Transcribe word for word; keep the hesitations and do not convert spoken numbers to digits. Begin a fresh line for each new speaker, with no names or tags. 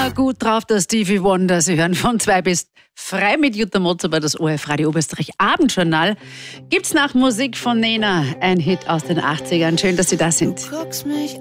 immer gut drauf, der Stevie Wonder. Sie hören von zwei bis frei mit Jutta Motzer bei das O R F Radio Oberösterreich Abendjournal. Gibt's nach Musik von Nena ein Hit aus den achtzigern. Schön, dass Sie da sind.